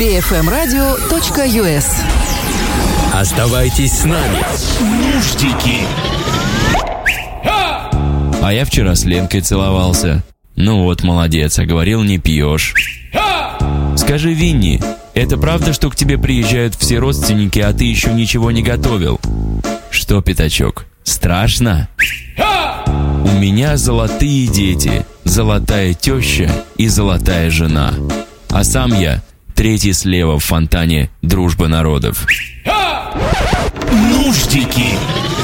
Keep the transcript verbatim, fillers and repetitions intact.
би эф эм радио точка ю эс. Оставайтесь с нами. Нуждики. А я вчера с Ленкой целовался. Ну вот, молодец, а говорил, не пьешь. Скажи, Винни, это правда, что к тебе приезжают все родственники, а ты еще ничего не готовил? Что, Пятачок, страшно? У меня золотые дети, золотая теща и золотая жена. А сам я третий слева в фонтане «Дружба народов». Нуждики.